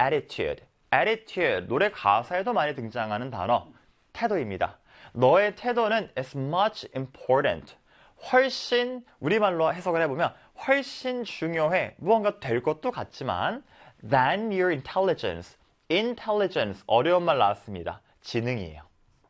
attitude. attitude, 노래 가사에도 많이 등장하는 단어, 태도입니다. 너의 태도는 is much important. 훨씬, 우리말로 해석을 해보면 훨씬 중요해. 무언가 될 것도 같지만 than your intelligence. intelligence, 어려운 말 나왔습니다. 지능이에요.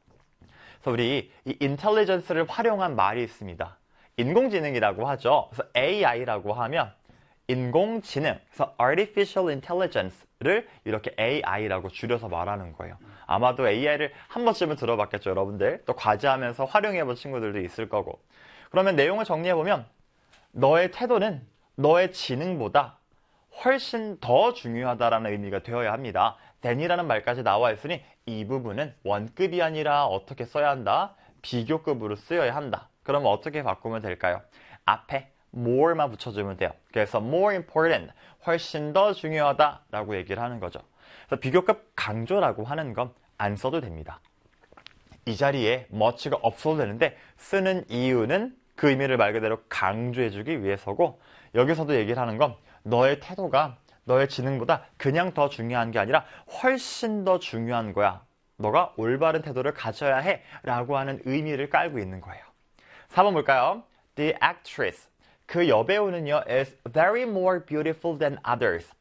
그래서 우리 이 intelligence를 활용한 말이 있습니다. 인공지능이라고 하죠. 그래서 AI라고 하면 인공지능, 그래서 artificial intelligence를 이렇게 AI라고 줄여서 말하는 거예요. 아마도 AI를 한 번쯤은 들어봤겠죠, 여러분들. 또 과제하면서 활용해본 친구들도 있을 거고. 그러면 내용을 정리해보면 너의 태도는 너의 지능보다 훨씬 더 중요하다라는 의미가 되어야 합니다. than이라는 말까지 나와 있으니 이 부분은 원급이 아니라 어떻게 써야 한다? 비교급으로 쓰여야 한다. 그러면 어떻게 바꾸면 될까요? 앞에 more만 붙여주면 돼요. 그래서 more important, 훨씬 더 중요하다라고 얘기를 하는 거죠. 그래서 비교급 강조라고 하는 건 안 써도 됩니다. 이 자리에 much가 없어도 되는데 쓰는 이유는 그 의미를 말 그대로 강조해주기 위해서고 여기서도 얘기를 하는 건 너의 태도가 너의 지능보다 그냥 더 중요한 게 아니라 훨씬 더 중요한 거야. 너가 올바른 태도를 가져야 해 라고 하는 의미를 깔고 있는 거예요. 4번 볼까요? The actress. 그 여배우는요 is very more beautiful than others.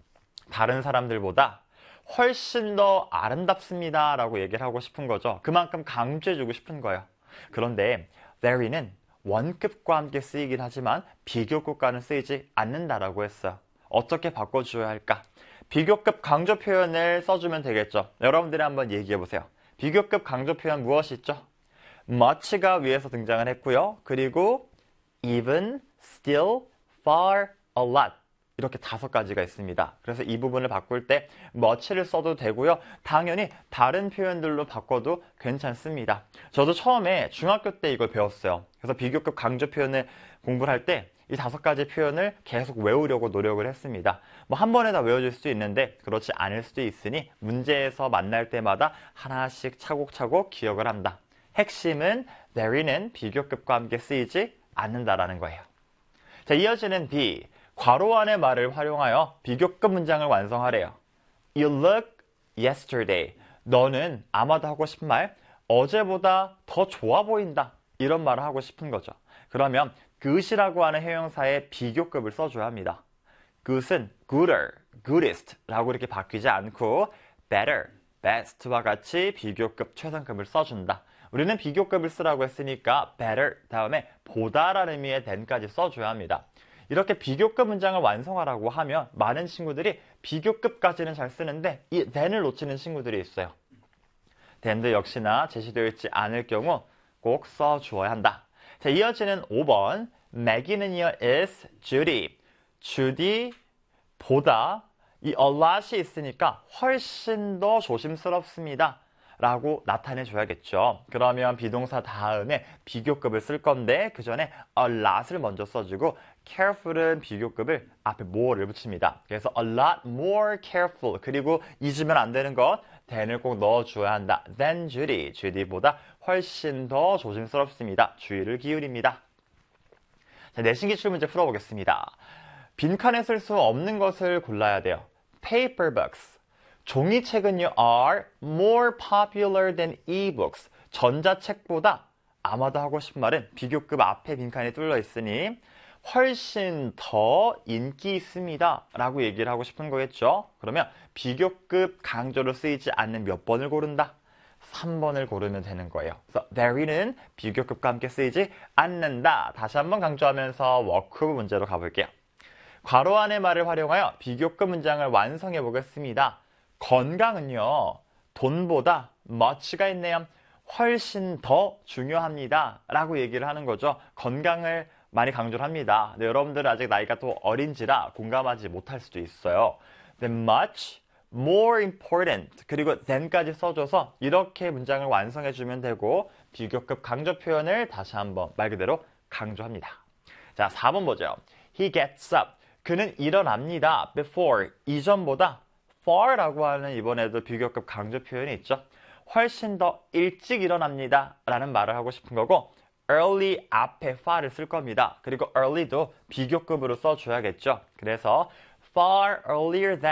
다른 사람들보다 훨씬 더 아름답습니다 라고 얘기를 하고 싶은 거죠. 그만큼 강조해주고 싶은 거예요. 그런데 very는 원급과 함께 쓰이긴 하지만 비교급과는 쓰이지 않는다라고 했어요. 어떻게 바꿔줘야 할까? 비교급 강조 표현을 써주면 되겠죠. 여러분들이 한번 얘기해보세요. 비교급 강조 표현 무엇이 있죠? much가 위에서 등장을 했고요. 그리고 even, still, far, a lot 이렇게 5가지가 있습니다. 그래서 이 부분을 바꿀 때 much를 써도 되고요. 당연히 다른 표현들로 바꿔도 괜찮습니다. 저도 처음에 중학교 때 이걸 배웠어요. 그래서 비교급 강조 표현을 공부를 할 때 이 5가지 표현을 계속 외우려고 노력을 했습니다. 뭐 한 번에 다 외워줄 수도 있는데 그렇지 않을 수도 있으니 문제에서 만날 때마다 하나씩 차곡차곡 기억을 한다. 핵심은 very는 비교급과 함께 쓰이지 않는다라는 거예요. 자, 이어지는 B. 괄호 안의 말을 활용하여 비교급 문장을 완성하래요. You look yesterday. 너는 아마도 하고 싶은 말, 어제보다 더 좋아 보인다. 이런 말을 하고 싶은 거죠. 그러면 good이라고 하는 형용사에 비교급을 써줘야 합니다. good은 gooder, goodest 라고 이렇게 바뀌지 않고 better, best와 같이 비교급, 최상급을 써준다. 우리는 비교급을 쓰라고 했으니까 better 다음에 보다라는 의미의 than까지 써줘야 합니다. 이렇게 비교급 문장을 완성하라고 하면 많은 친구들이 비교급까지는 잘 쓰는데 이 than을 놓치는 친구들이 있어요. than도 역시나 제시되어 있지 않을 경우 꼭 써주어야 한다. 자, 이어지는 5번. Maggie는요 is Judy. Judy보다 이 a lot이 있으니까 훨씬 더 조심스럽습니다. 라고 나타내줘야겠죠. 그러면 비동사 다음에 비교급을 쓸 건데 그 전에 a lot을 먼저 써주고 careful은 비교급을 앞에 more를 붙입니다. 그래서 a lot more careful 그리고 잊으면 안 되는 것 than을 꼭 넣어줘야 한다. than Judy. Judy보다 훨씬 더 조심스럽습니다. 주의를 기울입니다. 자, 내신 기출 문제 풀어보겠습니다. 빈칸에 쓸 수 없는 것을 골라야 돼요. paper books. 종이책은요 are more popular than e-books. 전자책보다 아마도 하고 싶은 말은 비교급 앞에 빈칸이 뚫려 있으니 훨씬 더 인기 있습니다 라고 얘기를 하고 싶은 거겠죠. 그러면 비교급 강조로 쓰이지 않는 몇 번을 고른다? 3번을 고르면 되는 거예요. 그래서 very는 비교급과 함께 쓰이지 않는다. 다시 한번 강조하면서 워크업 문제로 가볼게요. 괄호 안의 말을 활용하여 비교급 문장을 완성해 보겠습니다. 건강은요 돈보다 much가 있네요. 훨씬 더 중요합니다 라고 얘기를 하는 거죠. 건강을 많이 강조를 합니다. 근데 여러분들은 아직 나이가 또 어린지라 공감하지 못할 수도 있어요. 근데 much more important 그리고 than까지 써줘서 이렇게 문장을 완성해주면 되고 비교급 강조 표현을 다시 한번 말 그대로 강조합니다. 자, 4번 보죠. He gets up. 그는 일어납니다. before. 이전보다 far라고 하는 이번에도 비교급 강조 표현이 있죠. 훨씬 더 일찍 일어납니다 라는 말을 하고 싶은 거고 early 앞에 far를 쓸 겁니다. 그리고 early도 비교급으로 써줘야겠죠. 그래서 far earlier than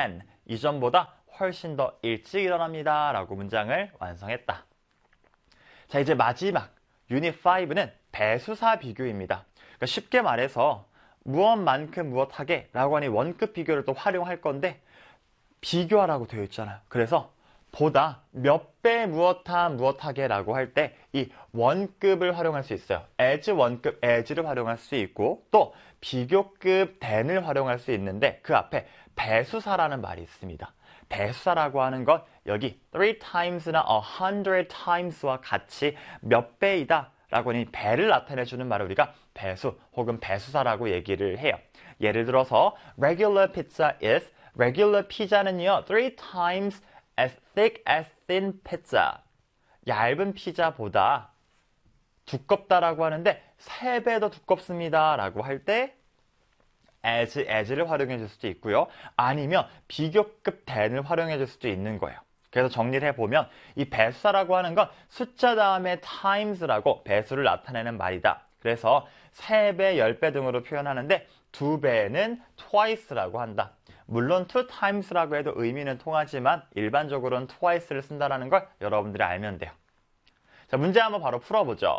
이전보다 훨씬 더 일찍 일어납니다. 라고 문장을 완성했다. 자, 이제 마지막 유닛 5는 배수사 비교입니다. 그러니까 쉽게 말해서 무엇만큼 무엇하게 라고 하니 원급 비교를 또 활용할 건데 비교하라고 되어 있잖아요. 그래서 보다 몇 배 무엇하게 라고 할 때 이 원급을 활용할 수 있어요. as 원급 as를 활용할 수 있고 또 비교급 than을 활용할 수 있는데 그 앞에 배수사라는 말이 있습니다. 배수사라고 하는 건 여기 3times나 100times와 같이 몇 배이다 라고 하니 배를 나타내주는 말을 우리가 배수 혹은 배수사라고 얘기를 해요. 예를 들어서 regular pizza is regular 피자는요 3 times as thick as thin pizza. 얇은 피자보다 두껍다라고 하는데 3배 더 두껍습니다 라고 할 때 as를 활용해 줄 수도 있고요. 아니면 비교급 than을 활용해 줄 수도 있는 거예요. 그래서 정리를 해보면 이 배수사라고 하는 건 숫자 다음에 times라고 배수를 나타내는 말이다. 그래서 3배, 10배 등으로 표현하는데 2배는 twice라고 한다. 물론 2times라고 해도 의미는 통하지만 일반적으로는 twice를 쓴다는 걸 여러분들이 알면 돼요. 자, 문제 한번 바로 풀어보죠.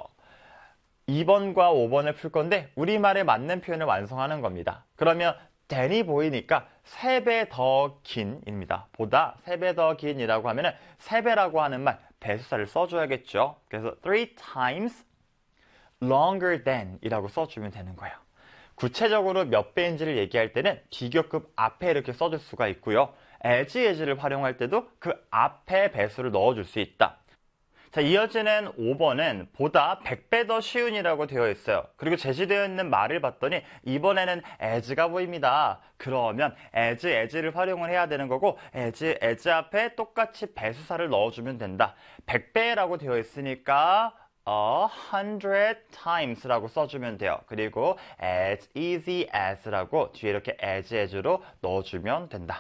2번과 5번을 풀 건데 우리말에 맞는 표현을 완성하는 겁니다. 그러면 than이 보이니까 3배 더 긴입니다. 보다 3배 더 긴이라고 하면은 3배라고 하는 말 배수사를 써줘야겠죠. 그래서 3 times longer than 이라고 써주면 되는 거예요. 구체적으로 몇 배인지를 얘기할 때는 비교급 앞에 이렇게 써줄 수가 있고요. as를 활용할 때도 그 앞에 배수를 넣어줄 수 있다. 자, 이어지는 5번은 보다 100배 더 쉬운이라고 되어 있어요. 그리고 제시되어 있는 말을 봤더니 이번에는 as가 보입니다. 그러면 as를 활용을 해야 되는 거고 as 앞에 똑같이 배수사를 넣어주면 된다. 100배라고 되어 있으니까 100times라고 써주면 돼요. 그리고 as easy as라고 뒤에 이렇게 as로 넣어주면 된다.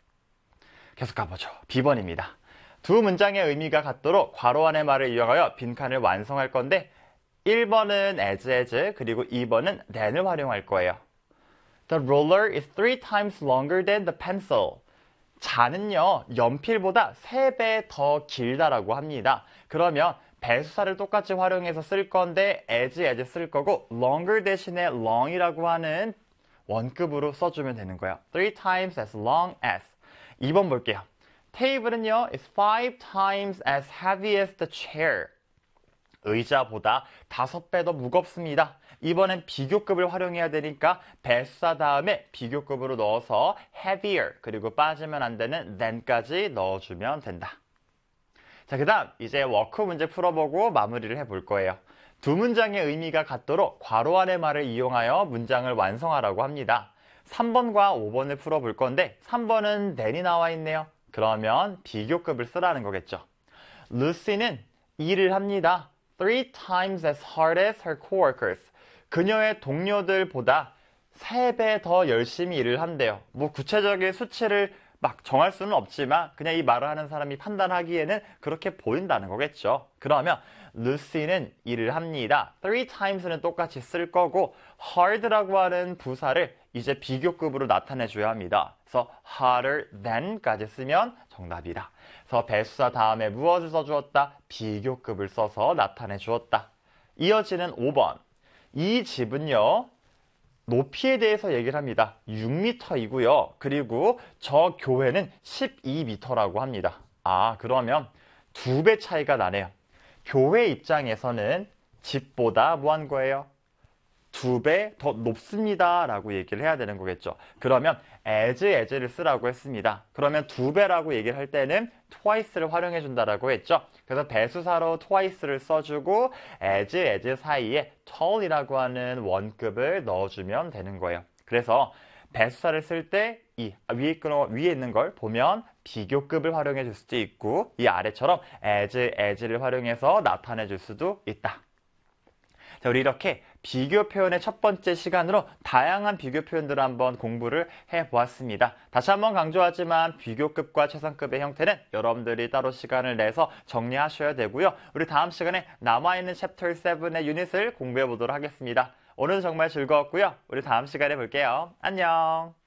계속 가보죠. B번입니다. 두 문장의 의미가 같도록 괄호 안의 말을 이용하여 빈칸을 완성할 건데 1번은 as 그리고 2번은 than을 활용할 거예요. The ruler is 3 times longer than the pencil. 자는요, 연필보다 3배 더 길다라고 합니다. 그러면 배수사를 똑같이 활용해서 쓸 건데 as 쓸 거고 longer 대신에 long이라고 하는 원급으로 써주면 되는 거예요. 3 times as long as. 2번 볼게요. 테이블은요 is 5 times as heavy as the chair. 의자보다 5배 더 무겁습니다. 이번엔 비교급을 활용해야 되니까 배수사 다음에 비교급으로 넣어서 heavier 그리고 빠지면 안 되는 than까지 넣어주면 된다. 자, 그 다음 이제 워크 문제 풀어보고 마무리를 해볼 거예요. 두 문장의 의미가 같도록 괄호 안의 말을 이용하여 문장을 완성하라고 합니다. 3번과 5번을 풀어볼 건데 3번은 than이 나와 있네요. 그러면 비교급을 쓰라는 거겠죠. Lucy는 일을 합니다. 3 times as hard as her coworkers. 그녀의 동료들보다 3배 더 열심히 일을 한대요. 뭐 구체적인 수치를 막 정할 수는 없지만 그냥 이 말을 하는 사람이 판단하기에는 그렇게 보인다는 거겠죠. 그러면 Lucy는 일을 합니다. 3 times는 똑같이 쓸 거고 hard라고 하는 부사를 이제 비교급으로 나타내줘야 합니다. 그래서 harder than까지 쓰면 정답이다. 그래서 배수사 다음에 무엇을 써주었다? 비교급을 써서 나타내주었다. 이어지는 5번. 이 집은요. 높이에 대해서 얘기를 합니다. 6m이고요. 그리고 저 교회는 12m라고 합니다. 아, 그러면 2배 차이가 나네요. 교회 입장에서는 집보다 뭐 한 거예요? 2배 더 높습니다 라고 얘기를 해야 되는 거겠죠. 그러면 as를 쓰라고 했습니다. 그러면 2배라고 얘기를 할 때는 twice를 활용해 준다라고 했죠. 그래서 배수사로 twice를 써주고 as 사이에 tall이라고 하는 원급을 넣어주면 되는 거예요. 그래서 배수사를 쓸 때 이 위에 있는 걸 보면 비교급을 활용해 줄 수도 있고 이 아래처럼 as를 활용해서 나타내 줄 수도 있다. 자, 우리 이렇게 비교 표현의 첫 번째 시간으로 다양한 비교 표현들을 한번 공부를 해보았습니다. 다시 한번 강조하지만 비교급과 최상급의 형태는 여러분들이 따로 시간을 내서 정리하셔야 되고요. 우리 다음 시간에 남아있는 챕터 7의 유닛을 공부해 보도록 하겠습니다. 오늘도 정말 즐거웠고요. 우리 다음 시간에 볼게요. 안녕.